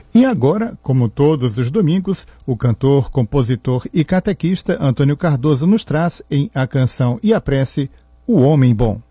E agora, como todos os domingos, o cantor, compositor e catequista Antônio Cardoso nos traz em A Canção e a Prece, O Homem Bom.